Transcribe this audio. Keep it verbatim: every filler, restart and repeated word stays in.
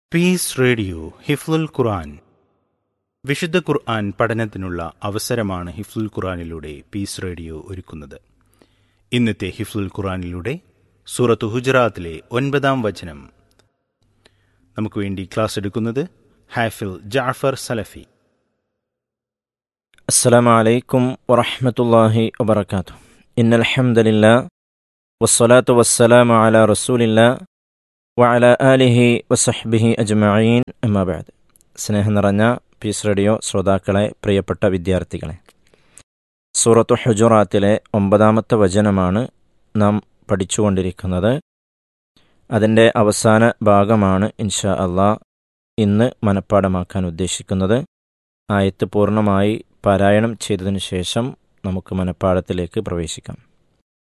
Piece radio ഹിഫ്ലുൽ ഖുർആൻ. വിശുദ്ധ ഖുർആൻ പഠനത്തിനുള്ള അവസരമാണ് ഹിഫ്ലുൽ ഖുർആനിലൂടെ piece radio ഒരുക്കുന്നത്. ഇന്നത്തെ ഹിഫ്ലുൽ ഖുർആനിലൂടെ സൂറത്ത് ഹുജറാത്തിലെ ഒൻപതാം വചനം നമുക്ക് വേണ്ടി ക്ലാസ് എടുക്കുന്നത് ഹാഫിൽ ജഅഫർ സലഫി. അസ്സലാമു അലൈക്കും വറഹ്മത്തുള്ളാഹി വബറകാതുഹു. ഇന്നൽ ഹംദലില്ലാഹ് വസ്സലാത്തു വസ്സലാമു അലാ റസൂലില്ലാഹ് വഅലാ ആലിഹി വസഹ്ബിഹി അജ്മഈൻ. അമ്മാ ബഅദ്. സ്നേഹം നിറഞ്ഞ പീസ് റേഡിയോ ശ്രോതാക്കളെ, പ്രിയപ്പെട്ട വിദ്യാർത്ഥികളെ, സൂറത്തു ഹുജറാത്തിലെ ഒമ്പതാമത്തെ വചനമാണ് നാം പഠിച്ചുകൊണ്ടിരിക്കുന്നത്. അതിൻ്റെ അവസാന ഭാഗമാണ് ഇൻഷാ അള്ളാഹ് ഇന്ന് മനഃപ്പാഠമാക്കാൻ ഉദ്ദേശിക്കുന്നത്. ആയത്ത് പൂർണ്ണമായി പാരായണം ചെയ്തതിനു ശേഷം നമുക്ക് മനഃപ്പാഠത്തിലേക്ക് പ്രവേശിക്കാം.